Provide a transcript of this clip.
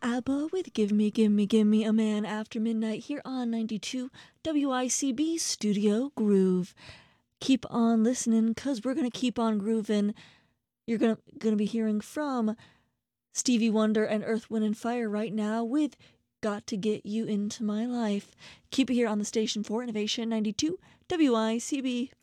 ABBA with Give Me, Give Me, Give Me a Man After Midnight here on 92 WICB Studio Groove. Keep on listening because we're going to keep on grooving. You're gonna be hearing from Stevie Wonder and Earth, Wind and Fire right now with Got to Get You Into My Life. Keep it here on the station for Innovation 92 WICB.